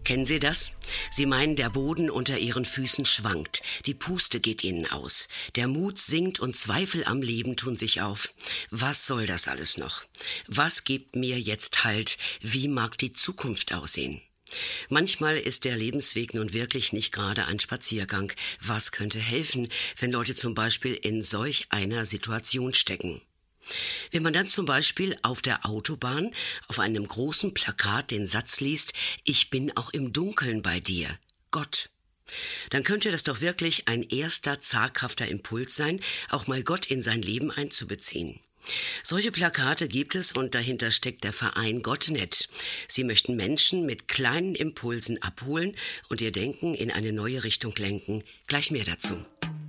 Kennen Sie das? Sie meinen, der Boden unter Ihren Füßen schwankt, die Puste geht Ihnen aus, der Mut sinkt und Zweifel am Leben tun sich auf. Was soll das alles noch? Was gibt mir jetzt Halt? Wie mag die Zukunft aussehen? Manchmal ist der Lebensweg nun wirklich nicht gerade ein Spaziergang. Was könnte helfen, wenn Leute zum Beispiel in solch einer Situation stecken? Wenn man dann zum Beispiel auf der Autobahn auf einem großen Plakat den Satz liest, ich bin auch im Dunkeln bei dir, Gott, dann könnte das doch wirklich ein erster zaghafter Impuls sein, auch mal Gott in sein Leben einzubeziehen. Solche Plakate gibt es und dahinter steckt der Verein Gottnet. Sie möchten Menschen mit kleinen Impulsen abholen und ihr Denken in eine neue Richtung lenken. Gleich mehr dazu.